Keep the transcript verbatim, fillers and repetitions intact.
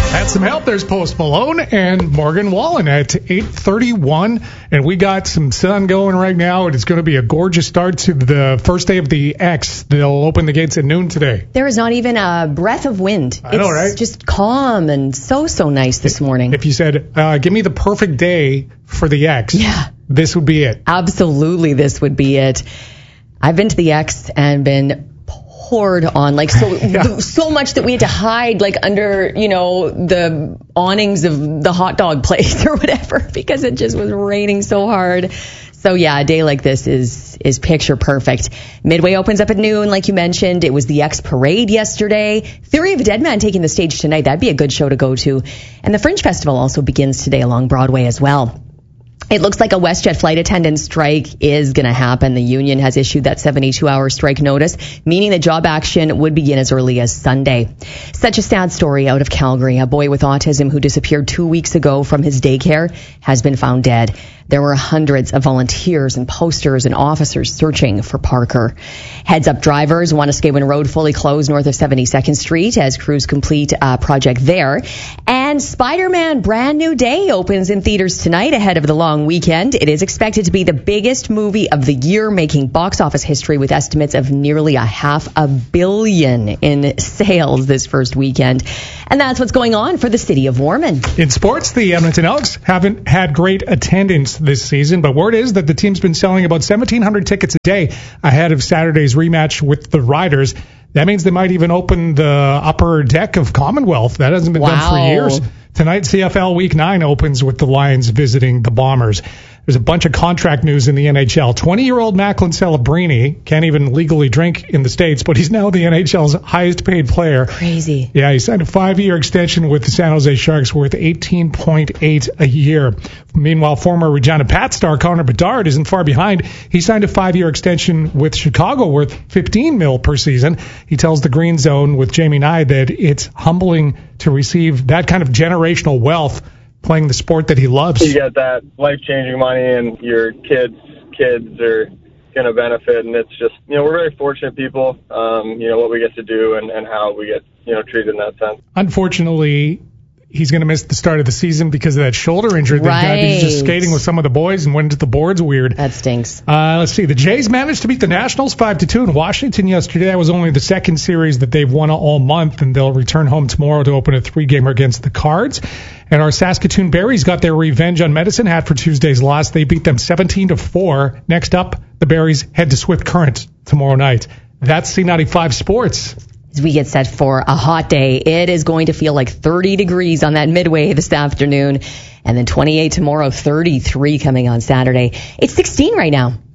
Had some help. There's Post Malone and Morgan Wallen at eight thirty-one, and we got some sun going right now, and it's going to be a gorgeous start to the first day of the X. They'll open the gates at noon today. There is not even a breath of wind. I know, right? It's just calm and so, so nice this morning. If you said, uh, give me the perfect day for the X, yeah, this would be it. Absolutely, this would be it. I've been to the X and been poured on, like, so yeah. so much that we had to hide, like, under, you know, the awnings of the hot dog place or whatever, because it just was raining so hard. So yeah, a day like this is is picture perfect. Midway opens up at noon, like you mentioned. It was the X Parade yesterday. Theory of a Dead Man taking the stage tonight. That'd be a good show to go to. And the Fringe Festival also begins today along Broadway as well. It looks like a WestJet flight attendant strike is going to happen. The union has issued that seventy-two hour strike notice, meaning that job action would begin as early as Sunday. Such a sad story out of Calgary. A boy with autism who disappeared two weeks ago from his daycare has been found dead. There were hundreds of volunteers and posters and officers searching for Parker. Heads up drivers, Wanuskewin Road fully closed north of seventy-second Street as crews complete a project there. And Spider-Man Brand New Day opens in theaters tonight ahead of the long weekend. It is expected to be the biggest movie of the year, making box office history with estimates of nearly a half a billion in sales this first weekend. And that's what's going on for the city of Warman. In sports, the Edmonton Elks haven't had great attendance this season, but word is that the team's been selling about seventeen hundred tickets a day ahead of Saturday's rematch with the Riders. That means they might even open the upper deck of Commonwealth. That hasn't been wow. done for years. Tonight, C F L Week nine opens with the Lions visiting the Bombers. There's a bunch of contract news in the N H L. twenty-year-old Macklin Celebrini can't even legally drink in the States, but he's now the N H L's highest paid player. Crazy. Yeah, he signed a five-year extension with the San Jose Sharks worth eighteen point eight a year. Meanwhile, former Regina Pat star Connor Bedard isn't far behind. He signed a five-year extension with Chicago worth fifteen mil per season. He tells the Green Zone with Jamie Nye that it's humbling to receive that kind of generational wealth playing the sport that he loves. You get that life-changing money, and your kids' kids are going to benefit, and it's just, you know, we're very fortunate people, um, you know, what we get to do and, and how we get, you know, treated in that sense. Unfortunately, he's going to miss the start of the season because of that shoulder injury. Right. He's just skating with some of the boys and went into the boards weird. That stinks. Uh, let's see. The Jays managed to beat the Nationals five to two in Washington yesterday. That was only the second series that they've won all month, and they'll return home tomorrow to open a three-gamer against the Cards. And our Saskatoon Berries got their revenge on Medicine Hat for Tuesday's loss. They beat them seventeen to four. Next up, the Berries head to Swift Current tomorrow night. That's C ninety-five Sports. As we get set for a hot day, it is going to feel like thirty degrees on that midway this afternoon, and then twenty-eight tomorrow, thirty-three coming on Saturday. It's sixteen right now.